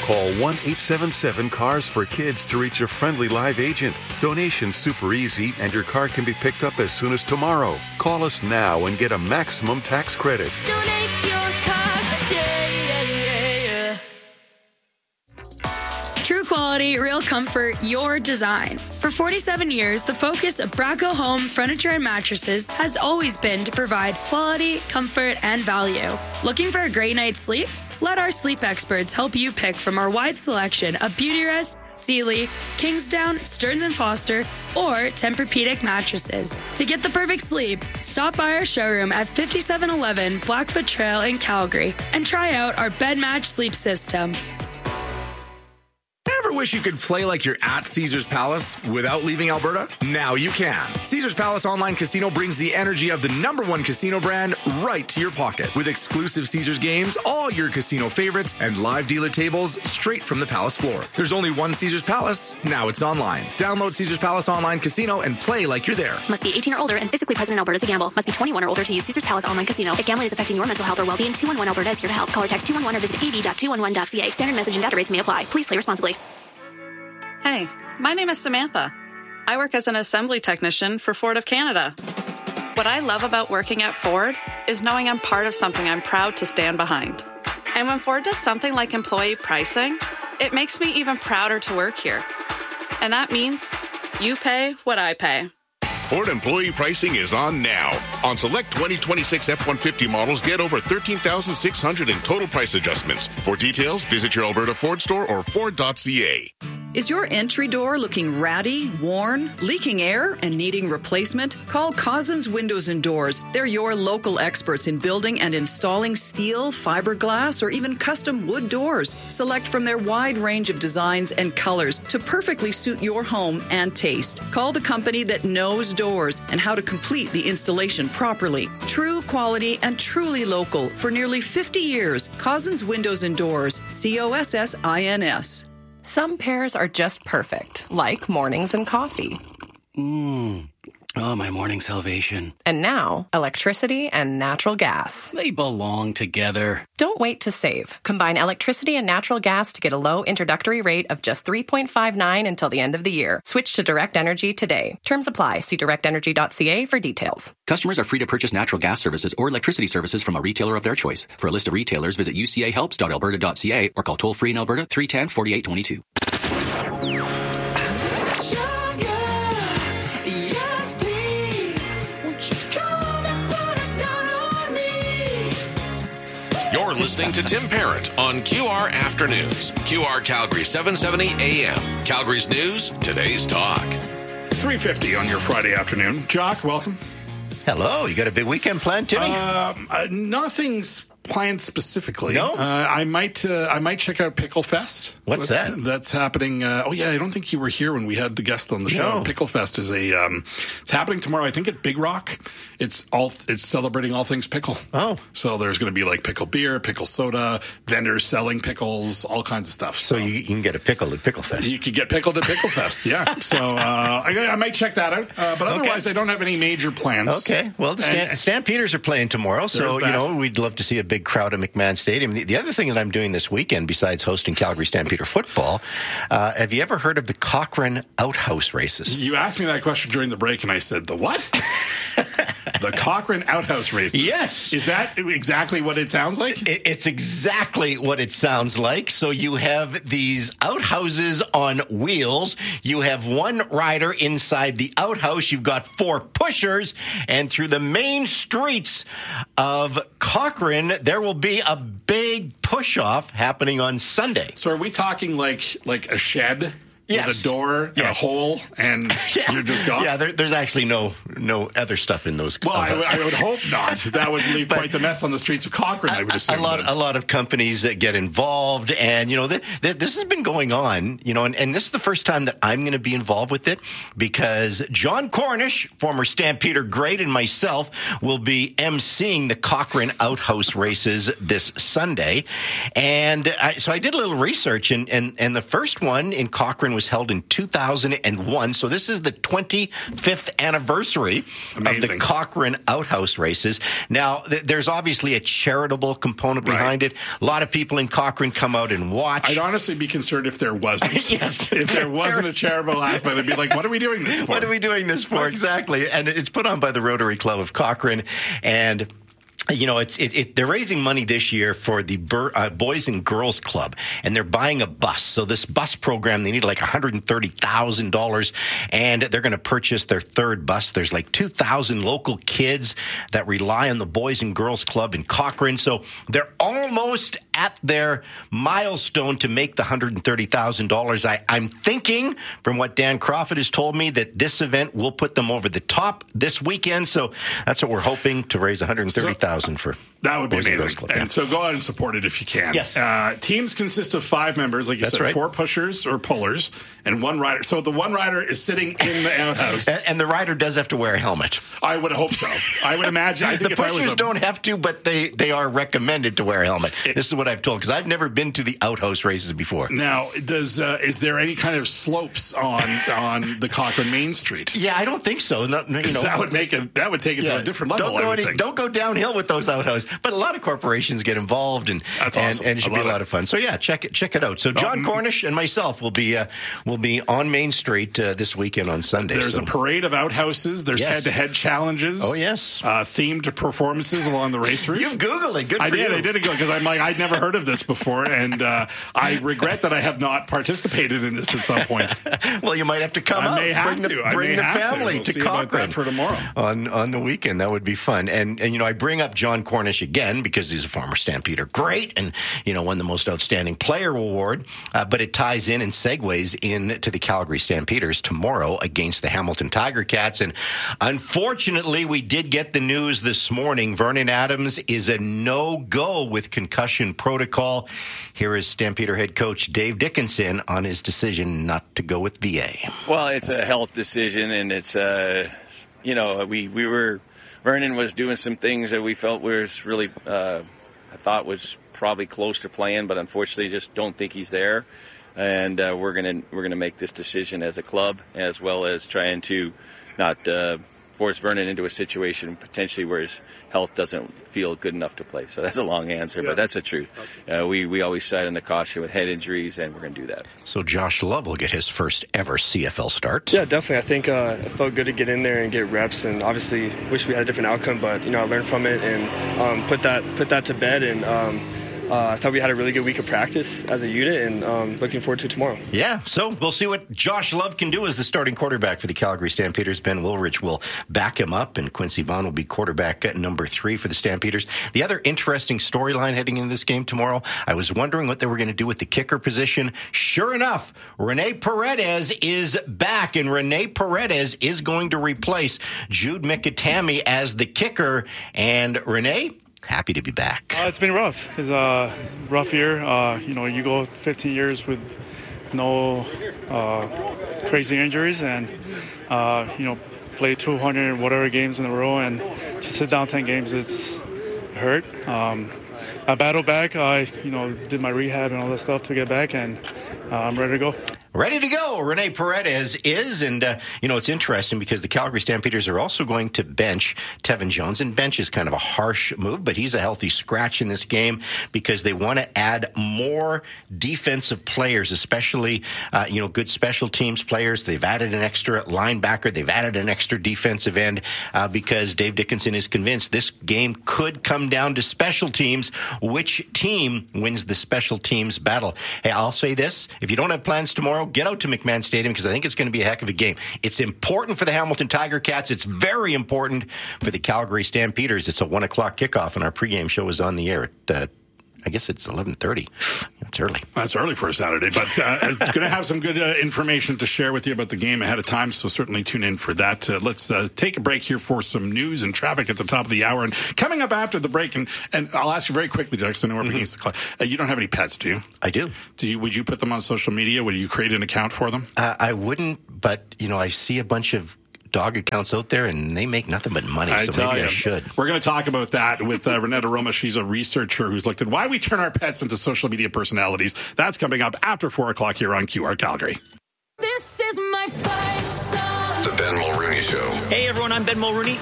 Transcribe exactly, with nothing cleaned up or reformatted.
Call one eight seven seven cars for kids to reach a friendly live agent. Donation's super easy, and your car can be picked up as soon as tomorrow. Call us now and get a maximum tax credit. Donate your car today. True quality, real comfort, your design. For forty-seven years, the focus of Braco Home Furniture and Mattresses has always been to provide quality, comfort, and value. Looking for a great night's sleep? Let our sleep experts help you pick from our wide selection of Beautyrest, Sealy, Kingsdown, Stearns and Foster, or Tempur-Pedic mattresses. To get the perfect sleep, stop by our showroom at fifty-seven eleven Blackfoot Trail in Calgary and try out our bed match sleep system. Ever wish you could play like you're at Caesars Palace without leaving Alberta? Now you can. Caesars Palace Online Casino brings the energy of the number one casino brand right to your pocket. With exclusive Caesars games, all your casino favorites, and live dealer tables straight from the Palace floor. There's only one Caesars Palace. Now it's online. Download Caesars Palace Online Casino and play like you're there. Must be eighteen or older and physically present in Alberta to gamble. Must be twenty-one or older to use Caesars Palace Online Casino. If gambling is affecting your mental health or well-being, two one one Alberta is here to help. Call or text two one one or visit a v dot two one one dot c a. Standard message and data rates may apply. Please play responsibly. Hey, my name is Samantha. I work as an assembly technician for Ford of Canada. What I love about working at Ford is knowing I'm part of something I'm proud to stand behind. And when Ford does something like employee pricing, it makes me even prouder to work here. And that means you pay what I pay. Ford employee pricing is on now. On select twenty twenty-six F one fifty models, get over thirteen thousand six hundred dollars in total price adjustments. For details, visit your Alberta Ford store or Ford dot c a. Is your entry door looking ratty, worn, leaking air, and needing replacement? Call Cousins Windows and Doors. They're your local experts in building and installing steel, fiberglass, or even custom wood doors. Select from their wide range of designs and colors to perfectly suit your home and taste. Call the company that knows doors and how to complete the installation properly. True quality and truly local for nearly fifty years. Cousins Windows and Doors. C O S S I N S. Some pairs are just perfect, like mornings and coffee. Mmm. Oh, my morning salvation. And now, electricity and natural gas. They belong together. Don't wait to save. Combine electricity and natural gas to get a low introductory rate of just three point five nine until the end of the year. Switch to Direct Energy today. Terms apply. See direct energy dot c a for details. Customers are free to purchase natural gas services or electricity services from a retailer of their choice. For a list of retailers, visit u c a helps dot alberta dot c a or call toll-free in Alberta three one zero, four eight two two. You're listening to Tim Parrott on Q R Afternoons. Q R Calgary seven seventy A M. Calgary's news, today's talk. three fifty on your Friday afternoon. Jock, welcome. Hello. You got a big weekend planned, Timmy? Um, uh, nothing's planned specifically. No? Uh, I might uh, I might check out Pickle Fest. What's that? That's happening. Uh, oh, yeah, I don't think you were here when we had the guest on the show. No. Pickle Fest is a, um, it's happening tomorrow, I think, at Big Rock. It's all it's celebrating all things pickle. Oh. So there's going to be like pickle beer, pickle soda, vendors selling pickles, all kinds of stuff. So, so you, you can get a pickle at Pickle Fest. You could get pickled at Pickle Fest, yeah. So uh, I, I might check that out. Uh, but otherwise, okay. I don't have any major plans. Okay. Well, the Stamp- Stampeders are playing tomorrow, so, you know, we'd love to see a big crowd at McMahon Stadium. The, the other thing that I'm doing this weekend, besides hosting Calgary Stampeder football, uh, have you ever heard of the Cochrane Outhouse races? You asked me that question during the break, and I said, the what? The Cochrane Outhouse races. Yes. Is that exactly what it sounds like? It, it's exactly what it sounds like. So you have these outhouses on wheels. You have one rider inside the outhouse. You've got four pushers. And through the main streets of Cochrane, there will be a big push-off happening on Sunday. So are we talking like like a shed? Yes. With a door and yes. a hole, and yeah. you're just gone? Yeah, there, there's actually no no other stuff in those. Well, uh, I, I would hope not. That would leave but quite the mess on the streets of Cochrane, I would assume. A lot, a lot of companies that get involved, and, you know, th- th- this has been going on, you know, and, and this is the first time that I'm going to be involved with it, because John Cornish, former Stampeder great, and myself will be emceeing the Cochrane Outhouse races this Sunday. And I, so I did a little research, and, and, and the first one in Cochrane was was held in two thousand one. So this is the twenty-fifth anniversary Amazing. of the Cochrane Outhouse races. Now, th- there's obviously a charitable component behind right. it. A lot of people in Cochrane come out and watch. I'd honestly be concerned if there wasn't. yes. If there wasn't a charitable aspect, I'd be like, what are we doing this for? What are we doing this for? Exactly. And it's put on by the Rotary Club of Cochrane. And you know, it's it, it, they're raising money this year for the Bur, uh, Boys and Girls Club, and they're buying a bus. So this bus program, they need like one hundred thirty thousand dollars, and they're going to purchase their third bus. There's like two thousand local kids that rely on the Boys and Girls Club in Cochrane. So they're almost at their milestone to make the one hundred thirty thousand dollars. I, I'm thinking, from what Dan Crawford has told me, that this event will put them over the top this weekend. So that's what we're hoping, to raise one hundred thirty thousand dollars. For that would be Boys amazing. Club, and yeah. so go out and support it if you can. Yes. Uh, teams consist of five members, like you That's said, right. four pushers or pullers, and one rider. So the one rider is sitting in the outhouse. and, and the rider does have to wear a helmet. I would hope so. I would imagine. I think the if pushers I was a, don't have to, but they, they are recommended to wear a helmet. It, this is what I've told, because I've never been to the outhouse races before. Now, does uh, is there any kind of slopes on on the Cochrane Main Street? Yeah, I don't think so. No, no, you know, that would make it. That would take it yeah, to a different level. Don't go, I would any, think. don't go downhill with those outhouses. But a lot of corporations get involved, and That's and, awesome. and it should I be a love lot it. of fun. So yeah, check it check it out. So John Um, Cornish and myself will be uh, will be on Main Street uh, this weekend on Sunday. There's so. a parade of outhouses. There's Yes. head-to-head challenges. Oh yes, uh, themed performances along the race route. You've Googled it. Good for I did. you. I did it because I'm like I'd never heard of this before, and uh, I regret that I have not participated in this at some point. Well, you might have to come I out. may have bring the, to. I Bring may the have to. family We'll to see about Cochrane that for tomorrow on on the weekend. That would be fun. And and you know, I bring up John Cornish again because he's a former Stampeder great, and you know, won the most outstanding player award. Uh, but it ties in and segues into the Calgary Stampeders tomorrow against the Hamilton Tiger Cats. And unfortunately, we did get the news this morning. Vernon Adams is a no-go with concussion protocol. Here is Stampeder head coach Dave Dickinson on his decision not to go with V A. Well, it's a health decision, and it's, uh, you know, we, we were, Vernon was doing some things that we felt was really, uh, I thought was probably close to playing, but unfortunately just don't think he's there. And uh, we're gonna we're gonna make this decision as a club, as well as trying to not uh, force Vernon into a situation potentially where his health doesn't feel good enough to play. So that's a long answer, Yeah. but that's the truth. Uh, we we always side on the caution with head injuries, and we're gonna do that. So Josh Love will get his first ever C F L start. Yeah, definitely. I think uh, it felt good to get in there and get reps, and obviously wish we had a different outcome, but you know, I learned from it and um, put that put that to bed. And um, uh, I thought we had a really good week of practice as a unit, and um, looking forward to tomorrow. Yeah, so we'll see what Josh Love can do as the starting quarterback for the Calgary Stampeders. Ben Woolrich will back him up, and Quincy Vaughn will be quarterback at number three for the Stampeders. The other interesting storyline heading into this game tomorrow, I was wondering what they were going to do with the kicker position. Sure enough, Rene Paredes is back, and Rene Paredes is going to replace Jude Mikatami as the kicker. And Rene, happy to be back. Uh, it's been rough. It's a rough year. Uh, you know, you go fifteen years with no uh, crazy injuries, and uh, you know, play two hundred whatever games in a row, and to sit down ten games, it's hurt. Um, I battled back. I, you know, did my rehab and all that stuff to get back, and uh, I'm ready to go. Ready to go. Rene Paredes is, and, uh, you know, it's interesting because the Calgary Stampeders are also going to bench Tevin Jones, and bench is kind of a harsh move, but he's a healthy scratch in this game because they want to add more defensive players, especially, uh, you know, good special teams players. They've added an extra linebacker. They've added an extra defensive end uh, because Dave Dickinson is convinced this game could come down to special teams. Which team wins the special teams battle? Hey, I'll say this. If you don't have plans tomorrow, get out to McMahon Stadium because I think it's going to be a heck of a game. It's important for the Hamilton Tiger Cats. It's very important for the Calgary Stampeders. It's a one o'clock kickoff, and our pregame show is on the air at, uh, I guess it's eleven thirty. That's early. That's early for a Saturday, but uh, it's going to have some good uh, information to share with you about the game ahead of time, so certainly tune in for that. Uh, let's uh, take a break here for some news and traffic at the top of the hour. And coming up after the break, and, and I'll ask you very quickly, Doug, so I know we're up against the clock. Uh, you don't have any pets, do you? I do. Do you? Would you put them on social media? Would you create an account for them? Uh, I wouldn't, but, you know, I see a bunch of dog accounts out there, and they make nothing but money, I so tell maybe you, I should. We're going to talk about that with uh, Renetta Roma. She's a researcher who's looked at why we turn our pets into social media personalities. That's coming up after four o'clock here on Q R Calgary. Show. Hey everyone, I'm Ben Mulrooney.